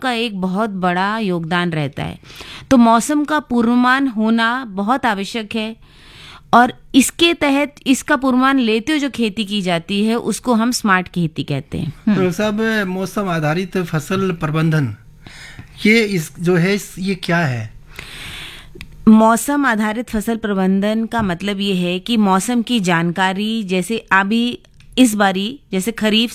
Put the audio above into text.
का एक बहुत बड़ा योगदान रहता है। तो मौसम का पूर्वानुमान होना बहुत आवश्यक है और इसके तहत इसका पूर्वानुमान लेते हुए जो खेती की जाती है उसको हम स्मार्ट खेती कहते हैं। तो साहब, मौसम आधारित फसल प्रबंधन ये क्या है? मौसम आधारित फसल प्रबंधन का मतलब ये है कि मौसम की जानकारी, जैसे अभी इस बारी जैसे खरीफ